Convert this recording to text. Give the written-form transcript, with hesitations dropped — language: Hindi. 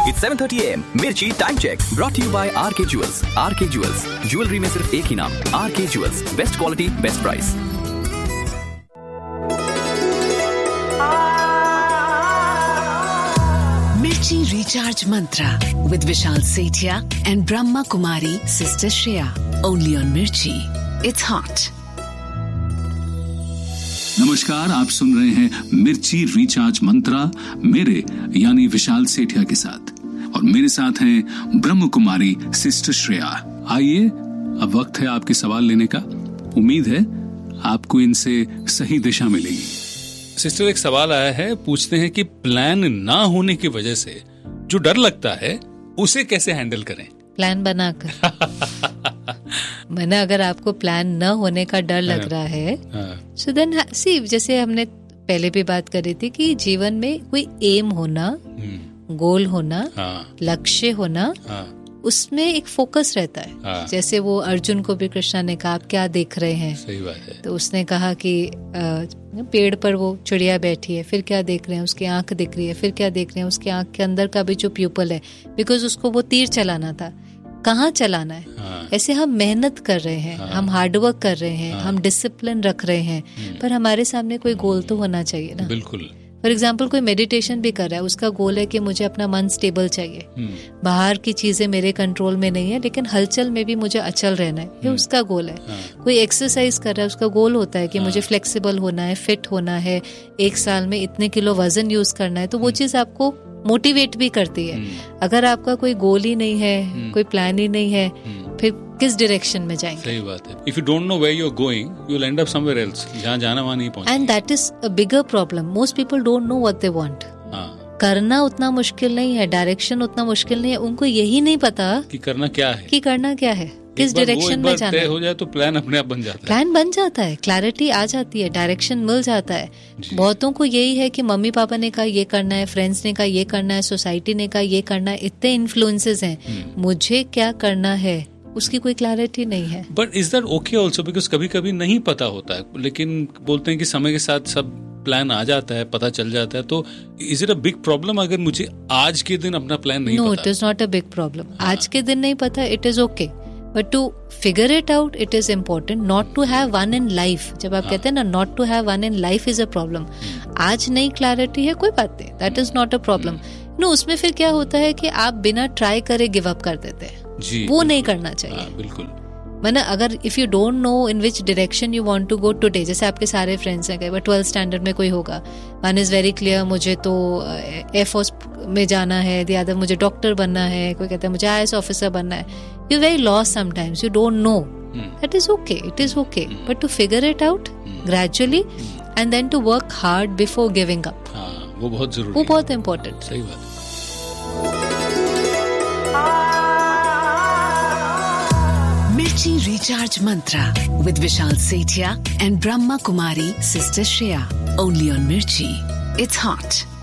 It's 7:30 AM. Mirchi Time Check. Brought to you by RK Jewels. RK Jewels. Jewelry में सिर्फ एक ही नाम. RK Jewels. Best quality, best price. Mirchi Recharge Mantra with Vishal Sethia and Brahma Kumari Sister Shreya. Only on Mirchi. It's hot. नमस्कार, आप सुन रहे हैं मिर्ची रिचार्ज मंत्रा मेरे यानी विशाल सेठिया के साथ, और मेरे साथ हैं ब्रह्म कुमारी सिस्टर श्रेया। आइए, अब वक्त है आपके सवाल लेने का। उम्मीद है आपको इनसे सही दिशा मिलेगी। सिस्टर, एक सवाल आया है, पूछते हैं कि प्लान ना होने की वजह से जो डर लगता है उसे कैसे हैंडल करें? प्लान बनाकर मैंने अगर आपको प्लान न होने का डर लग रहा है, सो देन सी, जैसे हमने पहले भी बात करी थी कि जीवन में कोई एम होना, गोल होना, लक्ष्य होना, उसमें एक फोकस रहता है। जैसे वो अर्जुन को भी कृष्णा ने कहा, आप क्या देख रहे हैं? सही बात है। तो उसने कहा कि पेड़ पर वो चिड़िया बैठी है, फिर क्या देख रहे हैं? उसकी आंख दिख रही है। फिर क्या देख रहे हैं? उसकी आंख के अंदर का भी जो प्यूपल है, बिकॉज उसको वो तीर चलाना था, कहाँ चलाना है। ऐसे हम मेहनत कर रहे हैं, हम हार्डवर्क कर रहे हैं, हम डिसिप्लिन रख रहे हैं, पर हमारे सामने कोई गोल तो होना चाहिए ना। बिल्कुल। फॉर एग्जाम्पल, कोई मेडिटेशन भी कर रहा है, उसका गोल है कि मुझे अपना मन स्टेबल चाहिए, बाहर की चीजें मेरे कंट्रोल में नहीं है, लेकिन हलचल में भी मुझे अचल रहना है, ये उसका गोल है। कोई एक्सरसाइज कर रहा है, उसका गोल होता है कि मुझे फ्लेक्सिबल होना है, फिट होना है, 1 साल में इतने किलो वजन यूज करना है, तो वो चीज आपको मोटिवेट भी करती है। अगर आपका कोई गोल ही नहीं है, कोई प्लान ही नहीं है, फिर किस डायरेक्शन में जाएंगे? सही बात है। If you don't know where you're going, you'll end up somewhere else. जहाँ जाना वहाँ नहीं पहुँचेंगे। And that is a bigger problem. Most people don't know what they want. करना उतना मुश्किल नहीं है, डायरेक्शन उतना मुश्किल नहीं है, उनको यही नहीं पता कि करना क्या है, किस डायरेक्शन में जाना है। हो जाए तो प्लान अपने आप बन जाता है। प्लान बन जाता है, क्लैरिटी आ जाती है, डायरेक्शन मिल जाता है। बहुतों को यही है कि मम्मी पापा ने कहा ये करना है, फ्रेंड्स ने कहा ये करना है, सोसाइटी ने कहा ये करना है, इतने इन्फ्लुएंसेस हैं, मुझे क्या करना है उसकी कोई क्लैरिटी नहीं है। But is that okay also? Because कभी कभी नहीं पता होता है, लेकिन बोलते हैं कि समय के साथ सब प्लान आ जाता है, पता चल जाता है। तो is it a big problem अगर मुझे आज के दिन अपना प्लान नहीं पता? No, it is not a big problem. आज के दिन नहीं पता, it is okay, but to figure it out it is important. Not to have one in life, जब आप कहते हैं ना not to have one in life is a problem. आज नहीं क्लैरिटी है, कोई बात नहीं, that is not a problem. No, उसमें फिर क्या होता है कि आप बिना ट्राई करे गिव अप कर देते हैं, वो नहीं करना चाहिए। बिल्कुल। मैंने अगर if you don't know in which direction you want to go today, जैसे आपके सारे फ्रेंड्स हैं, 12th स्टैंडर्ड में कोई होगा, वन इज वेरी क्लियर, मुझे तो एयरफोर्स में जाना है, द अदर मुझे डॉक्टर बनना है, कोई कहता है मुझे IAS ऑफिसर बनना है। You very lost sometimes, you don't know, that is okay, it is okay, but to figure it out gradually and then to work hard before giving up, वो बहुत जरूरी, वो बहुत इंपॉर्टेंट। सही बात। Mirchi Recharge Mantra with Vishal Sethia and Brahma Kumari Sister Shreya. Only on Mirchi. It's hot.